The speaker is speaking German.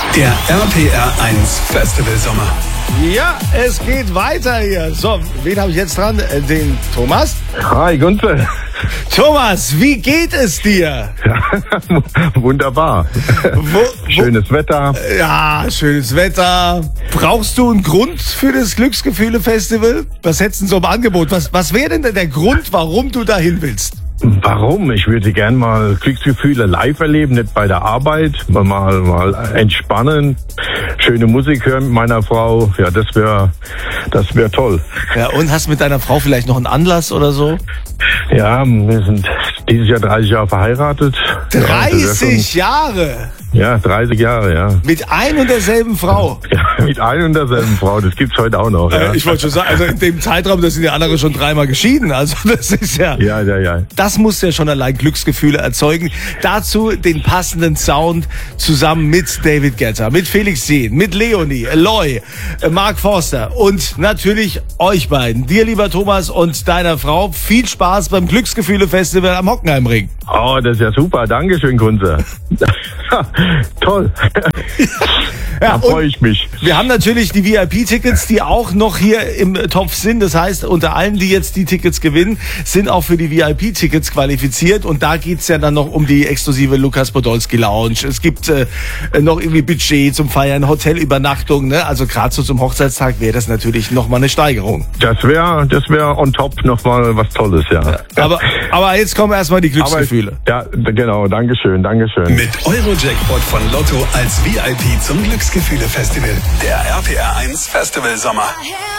Der RPR 1 Festival Sommer. Ja, es geht weiter hier. So, wen habe ich jetzt dran? Den Thomas? Hi, Gunther. Thomas, wie geht es dir? Ja, wunderbar. Schönes Wetter. Ja, schönes Wetter. Brauchst du einen Grund für das Glücksgefühle-Festival? Was hättest du so im Angebot? Was wäre denn der Grund, warum du dahin willst? Warum? Ich würde gern mal Glücksgefühle live erleben, nicht bei der Arbeit, mal entspannen, schöne Musik hören mit meiner Frau. Ja, das wär toll. Ja, und hast mit deiner Frau vielleicht noch einen Anlass oder so? Ja, wir sind dieses Jahr 30 Jahre verheiratet. 30 Jahre? Ja, 30 Jahre, ja. Mit ein und derselben Frau? Ja, mit ein und derselben Frau, das gibt's heute auch noch. Ja. Ich wollte schon sagen, also in dem Zeitraum, da sind die anderen schon 3-mal geschieden. Also das ist ja... Ja. Das muss ja schon allein Glücksgefühle erzeugen. Dazu den passenden Sound zusammen mit David Guetta, mit Felix Jähn, mit Leonie, Eloy, Mark Forster und natürlich euch beiden. Dir, lieber Thomas, und deiner Frau viel Spaß beim Glücksgefühle-Festival am Hockenheimring. Oh, das ist ja super. Dankeschön, Kunze. Toll. Ja, da freue ich mich. Wir haben natürlich die VIP-Tickets, die auch noch hier im Topf sind. Das heißt, unter allen, die jetzt die Tickets gewinnen, sind auch für die VIP-Tickets qualifiziert. Und da geht's ja dann noch um die exklusive Lukas Podolski Lounge. Es gibt noch irgendwie Budget zum Feiern, Hotelübernachtung. Ne? Also gerade so zum Hochzeitstag wäre das natürlich nochmal eine Steigerung. Das wär on top nochmal was Tolles, ja. Aber jetzt kommen erstmal die Glücksgefühle. Ja, genau. Dankeschön. Mit Eurojackpot von Lotto als VIP zum Glücksgefühle-Festival. Der RPR 1 Festival Sommer.